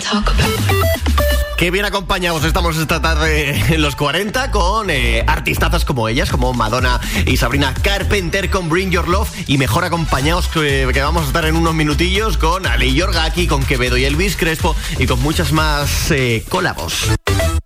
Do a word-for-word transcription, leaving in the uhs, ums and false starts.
Qué bien acompañados estamos esta tarde en los cuarenta con eh, artistazas como ellas, como Madonna y Sabrina Carpenter con Bring Your Love, y mejor acompañados que, que vamos a estar en unos minutillos con Ali Yorgaki, con Quevedo y Elvis Crespo y con muchas más eh, colabos.